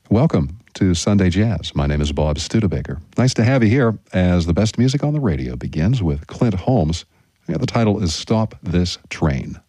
Welcome to Sunday Jazz. My name is Bob Studebaker. Nice to have you here as the best music on the radio begins with Clint Holmes. The title is Stop This Train.